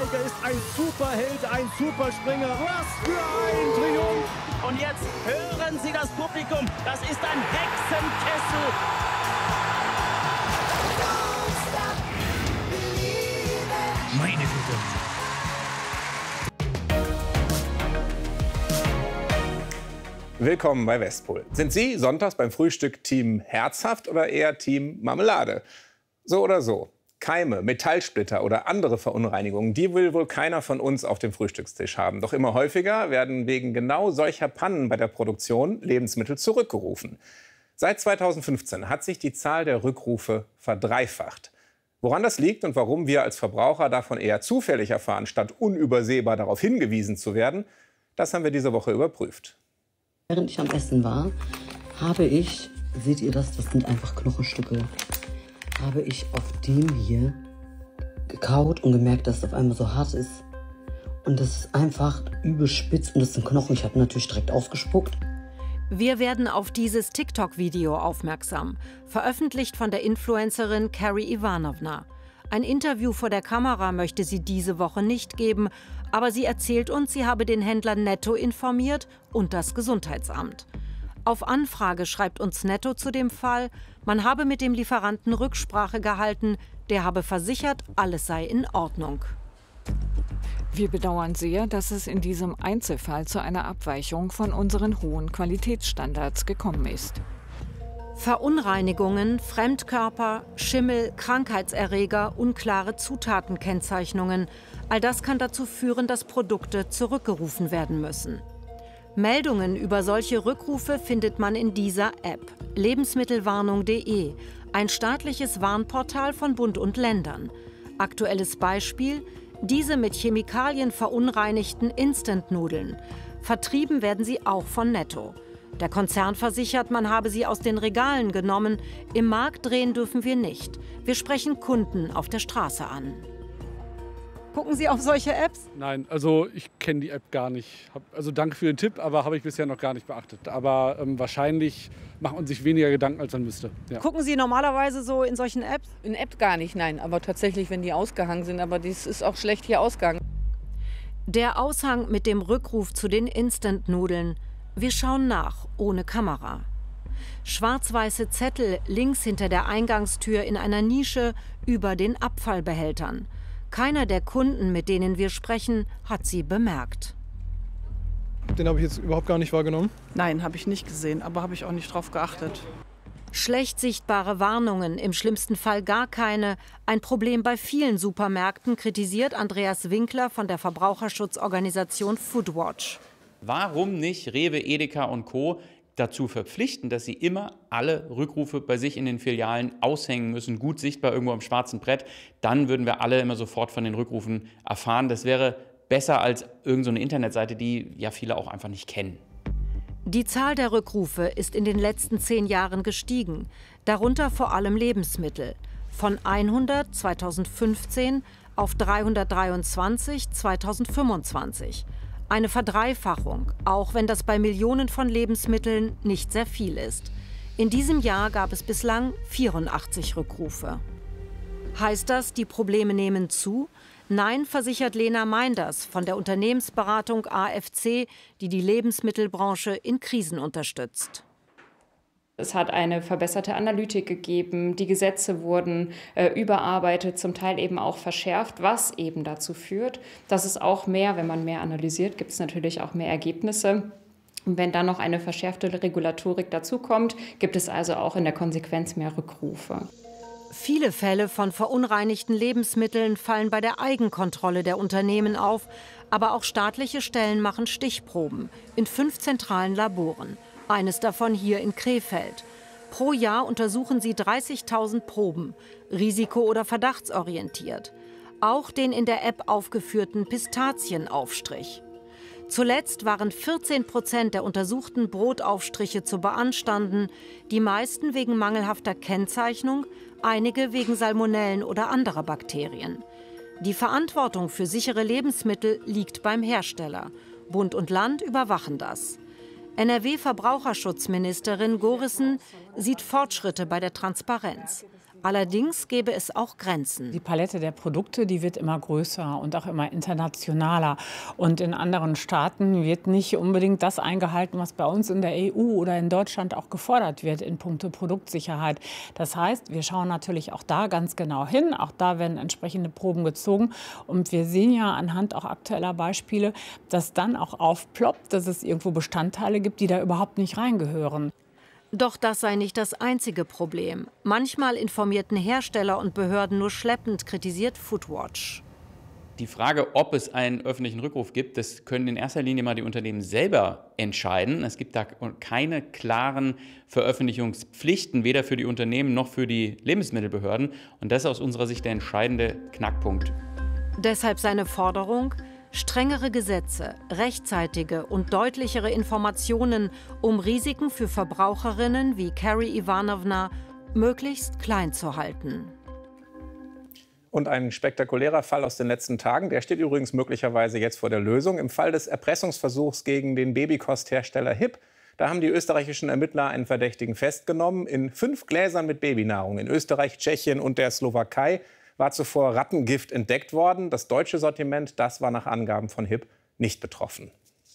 Steiger ist ein Superheld, ein Superspringer. Was für ein Triumph! Und jetzt hören Sie das Publikum. Das ist ein Hexenkessel. Meine Güte. Willkommen bei Westpol. Sind Sie sonntags beim Frühstück Team herzhaft oder eher Team Marmelade? So oder so. Keime, Metallsplitter oder andere Verunreinigungen, die will wohl keiner von uns auf dem Frühstückstisch haben. Doch immer häufiger werden wegen genau solcher Pannen bei der Produktion Lebensmittel zurückgerufen. Seit 2015 hat sich die Zahl der Rückrufe verdreifacht. Woran das liegt und warum wir als Verbraucher davon eher zufällig erfahren, statt unübersehbar darauf hingewiesen zu werden, das haben wir diese Woche überprüft. Während ich am Essen war, habe ich, seht ihr das, das sind einfach Knochenstücke, habe ich auf dem hier gekaut und gemerkt, dass es auf einmal so hart ist. Und das ist einfach übel spitz und das sind Knochen. Ich habe natürlich direkt ausgespuckt. Wir werden auf dieses TikTok-Video aufmerksam, veröffentlicht von der Influencerin Carrie Ivanovna. Ein Interview vor der Kamera möchte sie diese Woche nicht geben, aber sie erzählt uns, sie habe den Händler Netto informiert und das Gesundheitsamt. Auf Anfrage schreibt uns Netto zu dem Fall, man habe mit dem Lieferanten Rücksprache gehalten, der habe versichert, alles sei in Ordnung. Wir bedauern sehr, dass es in diesem Einzelfall zu einer Abweichung von unseren hohen Qualitätsstandards gekommen ist. Verunreinigungen, Fremdkörper, Schimmel, Krankheitserreger, unklare Zutatenkennzeichnungen. All das kann dazu führen, dass Produkte zurückgerufen werden müssen. Meldungen über solche Rückrufe findet man in dieser App, lebensmittelwarnung.de, ein staatliches Warnportal von Bund und Ländern. Aktuelles Beispiel: diese mit Chemikalien verunreinigten Instant-Nudeln. Vertrieben werden sie auch von Netto. Der Konzern versichert, man habe sie aus den Regalen genommen. Im Markt drehen dürfen wir nicht. Wir sprechen Kunden auf der Straße an. Gucken Sie auf solche Apps? Nein, also ich kenne die App gar nicht. Also danke für den Tipp, aber habe ich bisher noch gar nicht beachtet. Aber wahrscheinlich macht man sich weniger Gedanken, als man müsste. Ja. Gucken Sie normalerweise so in solchen Apps? In App gar nicht, nein. Aber tatsächlich, wenn die ausgehangen sind. Aber das ist auch schlecht hier ausgehangen. Der Aushang mit dem Rückruf zu den Instant-Nudeln. Wir schauen nach, ohne Kamera. Schwarz-weiße Zettel links hinter der Eingangstür in einer Nische über den Abfallbehältern. Keiner der Kunden, mit denen wir sprechen, hat sie bemerkt. Den habe ich jetzt überhaupt gar nicht wahrgenommen. Nein, habe ich nicht gesehen, aber habe ich auch nicht drauf geachtet. Schlecht sichtbare Warnungen, im schlimmsten Fall gar keine. Ein Problem bei vielen Supermärkten, kritisiert Andreas Winkler von der Verbraucherschutzorganisation Foodwatch. Warum nicht Rewe, Edeka und Co. dazu verpflichten, dass sie immer alle Rückrufe bei sich in den Filialen aushängen müssen, gut sichtbar irgendwo am schwarzen Brett? Dann würden wir alle immer sofort von den Rückrufen erfahren. Das wäre besser als irgendeine Internetseite, die ja viele auch einfach nicht kennen. Die Zahl der Rückrufe ist in den letzten 10 Jahren gestiegen, darunter vor allem Lebensmittel. Von 100 2015 auf 323 2025. Eine Verdreifachung, auch wenn das bei Millionen von Lebensmitteln nicht sehr viel ist. In diesem Jahr gab es bislang 84 Rückrufe. Heißt das, die Probleme nehmen zu? Nein, versichert Lena Meinders von der Unternehmensberatung AFC, die die Lebensmittelbranche in Krisen unterstützt. Es hat eine verbesserte Analytik gegeben, die Gesetze wurden überarbeitet, zum Teil eben auch verschärft, was eben dazu führt, dass es auch mehr, wenn man mehr analysiert, gibt es natürlich auch mehr Ergebnisse. Und wenn dann noch eine verschärfte Regulatorik dazukommt, gibt es also auch in der Konsequenz mehr Rückrufe. Viele Fälle von verunreinigten Lebensmitteln fallen bei der Eigenkontrolle der Unternehmen auf, aber auch staatliche Stellen machen Stichproben in 5 zentralen Laboren. Eines davon hier in Krefeld. Pro Jahr untersuchen sie 30.000 Proben, risiko- oder verdachtsorientiert. Auch den in der App aufgeführten Pistazienaufstrich. Zuletzt waren 14% der untersuchten Brotaufstriche zu beanstanden, die meisten wegen mangelhafter Kennzeichnung, einige wegen Salmonellen oder anderer Bakterien. Die Verantwortung für sichere Lebensmittel liegt beim Hersteller. Bund und Land überwachen das. NRW-Verbraucherschutzministerin Gorissen sieht Fortschritte bei der Transparenz. Allerdings gäbe es auch Grenzen. Die Palette der Produkte, die wird immer größer und auch immer internationaler. Und in anderen Staaten wird nicht unbedingt das eingehalten, was bei uns in der EU oder in Deutschland auch gefordert wird in puncto Produktsicherheit. Das heißt, wir schauen natürlich auch da ganz genau hin. Auch da werden entsprechende Proben gezogen. Und wir sehen ja anhand auch aktueller Beispiele, dass dann auch aufploppt, dass es irgendwo Bestandteile gibt, die da überhaupt nicht reingehören. Doch das sei nicht das einzige Problem. Manchmal informierten Hersteller und Behörden nur schleppend, kritisiert Foodwatch. Die Frage, ob es einen öffentlichen Rückruf gibt, das können in erster Linie mal die Unternehmen selber entscheiden. Es gibt da keine klaren Veröffentlichungspflichten, weder für die Unternehmen noch für die Lebensmittelbehörden. Und das ist aus unserer Sicht der entscheidende Knackpunkt. Deshalb seine Forderung: strengere Gesetze, rechtzeitige und deutlichere Informationen, um Risiken für Verbraucherinnen wie Carrie Ivanovna möglichst klein zu halten. Und ein spektakulärer Fall aus den letzten Tagen, der steht übrigens möglicherweise jetzt vor der Lösung. Im Fall des Erpressungsversuchs gegen den Babykosthersteller HiP, da haben die österreichischen Ermittler einen Verdächtigen festgenommen. In 5 Gläsern mit Babynahrung in Österreich, Tschechien und der Slowakei war zuvor Rattengift entdeckt worden. Das deutsche Sortiment, das war nach Angaben von HiP nicht betroffen.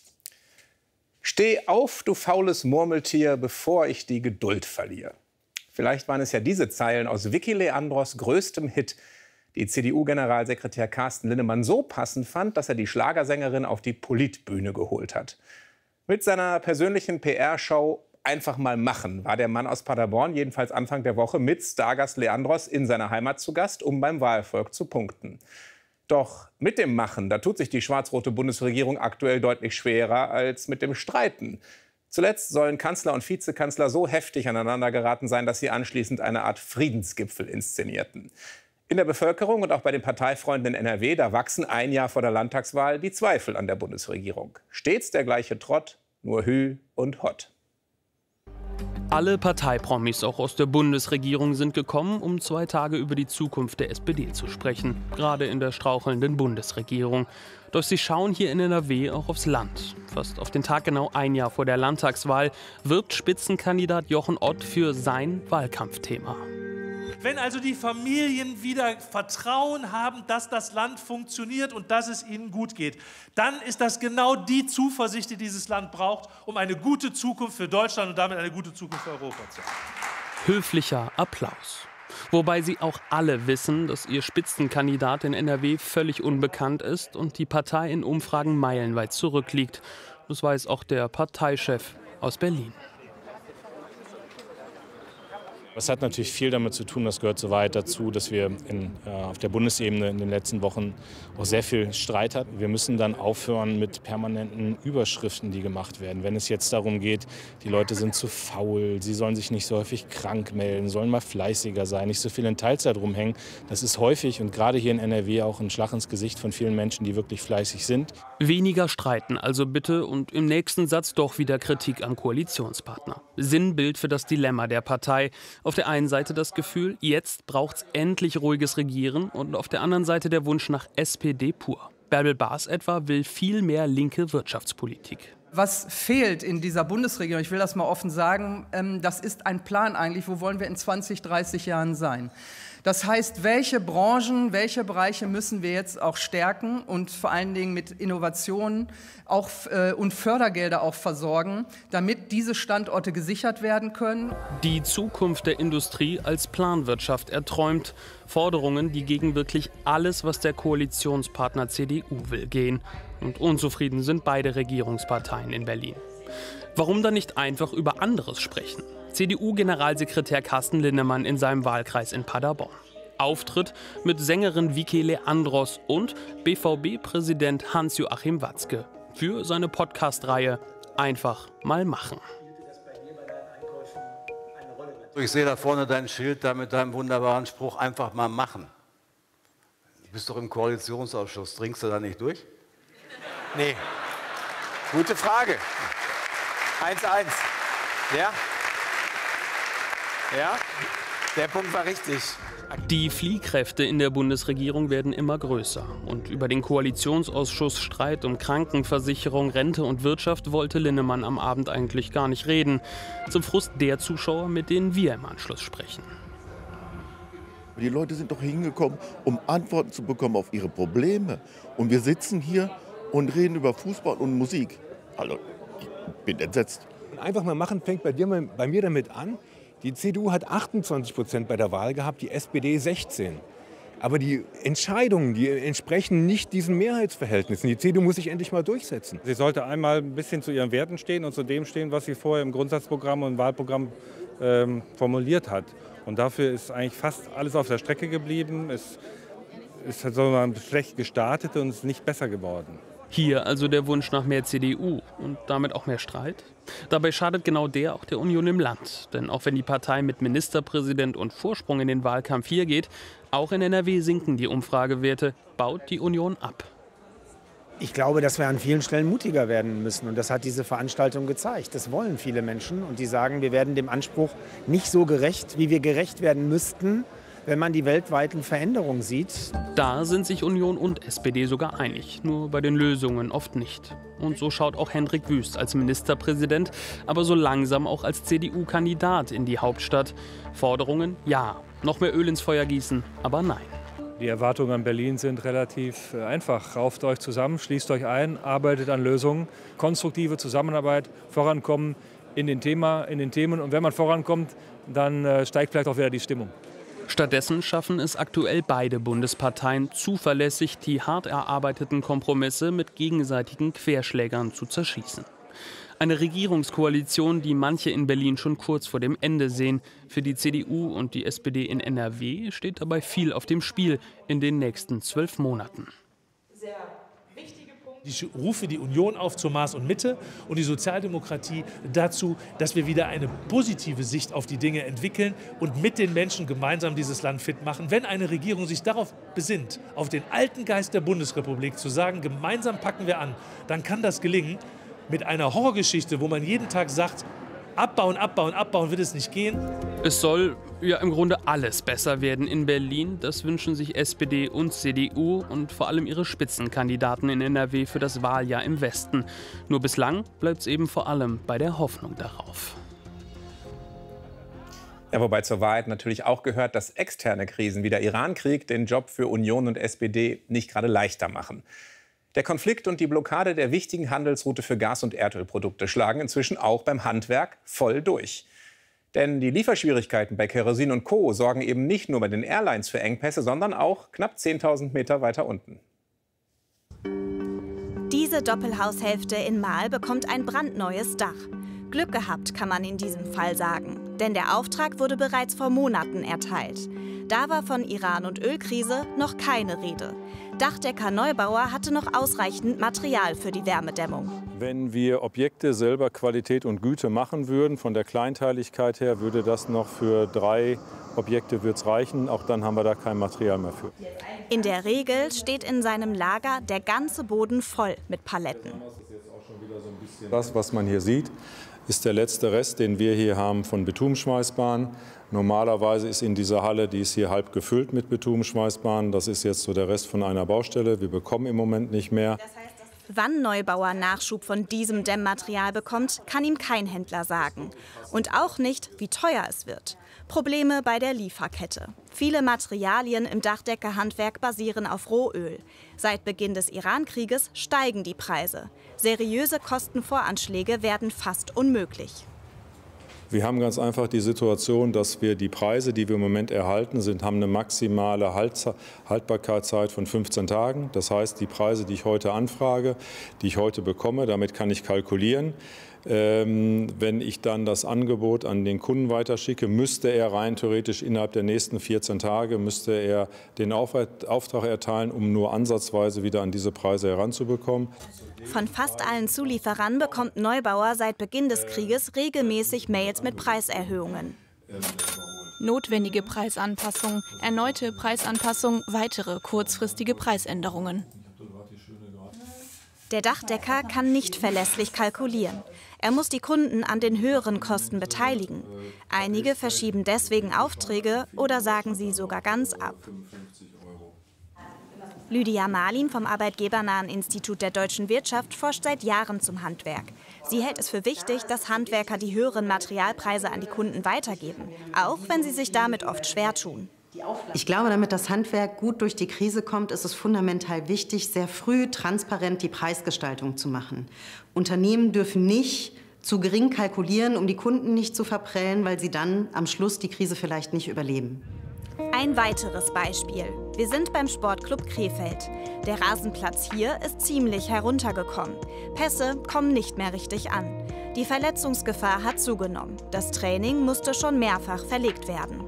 Steh auf, du faules Murmeltier, bevor ich die Geduld verliere. Vielleicht waren es ja diese Zeilen aus Vicky Leandros größtem Hit, die CDU-Generalsekretär Carsten Linnemann so passend fand, dass er die Schlagersängerin auf die Politbühne geholt hat. Mit seiner persönlichen PR-Show Einfach mal machen war der Mann aus Paderborn jedenfalls Anfang der Woche mit Stargast Leandros in seiner Heimat zu Gast, um beim Wahlvolk zu punkten. Doch mit dem Machen, da tut sich die schwarz-rote Bundesregierung aktuell deutlich schwerer als mit dem Streiten. Zuletzt sollen Kanzler und Vizekanzler so heftig aneinander geraten sein, dass sie anschließend eine Art Friedensgipfel inszenierten. In der Bevölkerung und auch bei den Parteifreunden in NRW, da wachsen ein Jahr vor der Landtagswahl die Zweifel an der Bundesregierung. Stets der gleiche Trott, nur Hü und Hott. Alle Parteipromis, auch aus der Bundesregierung, sind gekommen, um 2 Tage über die Zukunft der SPD zu sprechen. Gerade in der strauchelnden Bundesregierung. Doch sie schauen hier in NRW auch aufs Land. Fast auf den Tag genau ein Jahr vor der Landtagswahl wirbt Spitzenkandidat Jochen Ott für sein Wahlkampfthema. Wenn also die Familien wieder Vertrauen haben, dass das Land funktioniert und dass es ihnen gut geht, dann ist das genau die Zuversicht, die dieses Land braucht, um eine gute Zukunft für Deutschland und damit eine gute Zukunft für Europa zu haben. Höflicher Applaus. Wobei sie auch alle wissen, dass ihr Spitzenkandidat in NRW völlig unbekannt ist und die Partei in Umfragen meilenweit zurückliegt. Das weiß auch der Parteichef aus Berlin. Das hat natürlich viel damit zu tun, das gehört so weit dazu, dass wir auf der Bundesebene in den letzten Wochen auch sehr viel Streit hatten. Wir müssen dann aufhören mit permanenten Überschriften, die gemacht werden. Wenn es jetzt darum geht, die Leute sind zu faul, sie sollen sich nicht so häufig krank melden, sollen mal fleißiger sein, nicht so viel in Teilzeit rumhängen. Das ist häufig und gerade hier in NRW auch ein Schlag ins Gesicht von vielen Menschen, die wirklich fleißig sind. Weniger streiten also bitte und im nächsten Satz doch wieder Kritik am Koalitionspartner. Sinnbild für das Dilemma der Partei. Auf der einen Seite das Gefühl, jetzt braucht's endlich ruhiges Regieren und auf der anderen Seite der Wunsch nach SPD pur. Bärbel Baas etwa will viel mehr linke Wirtschaftspolitik. Was fehlt in dieser Bundesregierung, ich will das mal offen sagen, das ist ein Plan eigentlich, wo wollen wir in 20, 30 Jahren sein. Das heißt, welche Branchen, welche Bereiche müssen wir jetzt auch stärken und vor allen Dingen mit Innovationen auch, und Fördergelder auch versorgen, damit diese Standorte gesichert werden können. Die Zukunft der Industrie als Planwirtschaft erträumt. Forderungen, die gegen wirklich alles, was der Koalitionspartner CDU will, gehen. Und unzufrieden sind beide Regierungsparteien in Berlin. Warum dann nicht einfach über anderes sprechen? CDU-Generalsekretär Carsten Linnemann in seinem Wahlkreis in Paderborn. Auftritt mit Sängerin Vicky Leandros und BVB-Präsident Hans-Joachim Watzke für seine Podcast-Reihe Einfach mal machen. Ich sehe da vorne dein Schild da mit deinem wunderbaren Spruch, einfach mal machen. Du bist doch im Koalitionsausschuss, dringst du da nicht durch? Nee. Gute Frage. 1-1. Ja? Ja, der Punkt war richtig. Die Fliehkräfte in der Bundesregierung werden immer größer. Und über den Koalitionsausschussstreit um Krankenversicherung, Rente und Wirtschaft wollte Linnemann am Abend eigentlich gar nicht reden. Zum Frust der Zuschauer, mit denen wir im Anschluss sprechen. Die Leute sind doch hingekommen, um Antworten zu bekommen auf ihre Probleme. Und wir sitzen hier und reden über Fußball und Musik. Also, ich bin entsetzt. Einfach mal machen fängt bei mir damit an. Die CDU hat 28% bei der Wahl gehabt, die SPD 16%. Aber die Entscheidungen, die entsprechen nicht diesen Mehrheitsverhältnissen. Die CDU muss sich endlich mal durchsetzen. Sie sollte einmal ein bisschen zu ihren Werten stehen und zu dem stehen, was sie vorher im Grundsatzprogramm und Wahlprogramm formuliert hat. Und dafür ist eigentlich fast alles auf der Strecke geblieben. Es ist schlecht gestartet und ist nicht besser geworden. Hier also der Wunsch nach mehr CDU und damit auch mehr Streit. Dabei schadet genau der auch der Union im Land. Denn auch wenn die Partei mit Ministerpräsident und Vorsprung in den Wahlkampf hier geht, auch in NRW sinken die Umfragewerte, baut die Union ab. Ich glaube, dass wir an vielen Stellen mutiger werden müssen. Und das hat diese Veranstaltung gezeigt. Das wollen viele Menschen. Und die sagen, wir werden dem Anspruch nicht so gerecht, wie wir gerecht werden müssten, wenn man die weltweiten Veränderungen sieht. Da sind sich Union und SPD sogar einig, nur bei den Lösungen oft nicht. Und so schaut auch Hendrik Wüst als Ministerpräsident, aber so langsam auch als CDU-Kandidat in die Hauptstadt. Forderungen? Ja. Noch mehr Öl ins Feuer gießen? Aber nein. Die Erwartungen an Berlin sind relativ einfach. Rauft euch zusammen, schließt euch ein, arbeitet an Lösungen, konstruktive Zusammenarbeit, vorankommen in den Themen. Und wenn man vorankommt, dann steigt vielleicht auch wieder die Stimmung. Stattdessen schaffen es aktuell beide Bundesparteien zuverlässig, die hart erarbeiteten Kompromisse mit gegenseitigen Querschlägern zu zerschießen. Eine Regierungskoalition, die manche in Berlin schon kurz vor dem Ende sehen. Für die CDU und die SPD in NRW steht dabei viel auf dem Spiel in den nächsten 12 Monaten. Ich rufe die Union auf zur Maß und Mitte und die Sozialdemokratie dazu, dass wir wieder eine positive Sicht auf die Dinge entwickeln und mit den Menschen gemeinsam dieses Land fit machen. Wenn eine Regierung sich darauf besinnt, auf den alten Geist der Bundesrepublik zu sagen, gemeinsam packen wir an, dann kann das gelingen. Mit einer Horrorgeschichte, wo man jeden Tag sagt, abbauen, abbauen, abbauen, wird es nicht gehen. Es soll ja im Grunde alles besser werden in Berlin. Das wünschen sich SPD und CDU und vor allem ihre Spitzenkandidaten in NRW für das Wahljahr im Westen. Nur bislang bleibt es eben vor allem bei der Hoffnung darauf. Ja, wobei zur Wahrheit natürlich auch gehört, dass externe Krisen wie der Irankrieg den Job für Union und SPD nicht gerade leichter machen. Der Konflikt und die Blockade der wichtigen Handelsroute für Gas- und Erdölprodukte schlagen inzwischen auch beim Handwerk voll durch. Denn die Lieferschwierigkeiten bei Kerosin und Co. sorgen eben nicht nur bei den Airlines für Engpässe, sondern auch knapp 10.000 Meter weiter unten. Diese Doppelhaushälfte in Marl bekommt ein brandneues Dach. Glück gehabt, kann man in diesem Fall sagen. Denn der Auftrag wurde bereits vor Monaten erteilt. Da war von Iran- und Ölkrise noch keine Rede. Dachdecker Neubauer hatte noch ausreichend Material für die Wärmedämmung. Wenn wir Objekte selber Qualität und Güte machen würden, von der Kleinteiligkeit her, würde das noch für 3 Objekte wird's reichen. Auch dann haben wir da kein Material mehr für. In der Regel steht in seinem Lager der ganze Boden voll mit Paletten. Das, was man hier sieht, ist der letzte Rest, den wir hier haben von Bitumenschweißbahn. Normalerweise ist in dieser Halle, die ist hier halb gefüllt mit Bitumenschweißbahn. Das ist jetzt so der Rest von einer Baustelle. Wir bekommen im Moment nicht mehr. Wann Neubauer Nachschub von diesem Dämmmaterial bekommt, kann ihm kein Händler sagen. Und auch nicht, wie teuer es wird. Probleme bei der Lieferkette. Viele Materialien im Dachdeckerhandwerk basieren auf Rohöl. Seit Beginn des Irankrieges steigen die Preise. Seriöse Kostenvoranschläge werden fast unmöglich. Wir haben ganz einfach die Situation, dass wir die Preise, die wir im Moment erhalten, haben eine maximale Haltbarkeitszeit von 15 Tagen. Das heißt, die Preise, die ich heute anfrage, die ich heute bekomme, damit kann ich kalkulieren. Wenn ich dann das Angebot an den Kunden weiterschicke, müsste er rein theoretisch innerhalb der nächsten 14 Tage müsste er den Auftrag erteilen, um nur ansatzweise wieder an diese Preise heranzubekommen. Von fast allen Zulieferern bekommt Neubauer seit Beginn des Krieges regelmäßig Mails mit Preiserhöhungen. Notwendige Preisanpassung, erneute Preisanpassung, weitere kurzfristige Preisänderungen. Der Dachdecker kann nicht verlässlich kalkulieren. Er muss die Kunden an den höheren Kosten beteiligen. Einige verschieben deswegen Aufträge oder sagen sie sogar ganz ab. Lydia Marlin vom Arbeitgebernahen Institut der deutschen Wirtschaft forscht seit Jahren zum Handwerk. Sie hält es für wichtig, dass Handwerker die höheren Materialpreise an die Kunden weitergeben, auch wenn sie sich damit oft schwer tun. Ich glaube, damit das Handwerk gut durch die Krise kommt, ist es fundamental wichtig, sehr früh transparent die Preisgestaltung zu machen. Unternehmen dürfen nicht zu gering kalkulieren, um die Kunden nicht zu verprellen, weil sie dann am Schluss die Krise vielleicht nicht überleben. Ein weiteres Beispiel. Wir sind beim Sportclub Krefeld. Der Rasenplatz hier ist ziemlich heruntergekommen. Pässe kommen nicht mehr richtig an. Die Verletzungsgefahr hat zugenommen. Das Training musste schon mehrfach verlegt werden.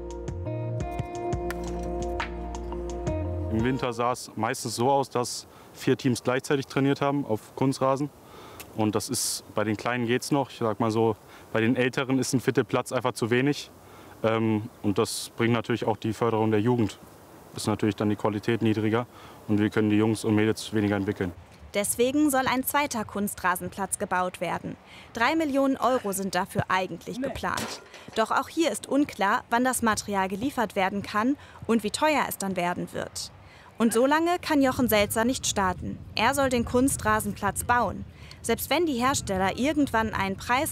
Im Winter sah es meistens so aus, dass 4 Teams gleichzeitig trainiert haben auf Kunstrasen. Und das ist, bei den Kleinen geht's noch. Ich sag mal so, bei den Älteren ist ein Viertelplatz einfach zu wenig. Und das bringt natürlich auch die Förderung der Jugend. Ist natürlich dann die Qualität niedriger und wir können die Jungs und Mädels weniger entwickeln. Deswegen soll ein zweiter Kunstrasenplatz gebaut werden. 3 Millionen € sind dafür eigentlich geplant. Doch auch hier ist unklar, wann das Material geliefert werden kann und wie teuer es dann werden wird. Und so lange kann Jochen Selzer nicht starten. Er soll den Kunstrasenplatz bauen. Selbst wenn die Hersteller irgendwann einen Preis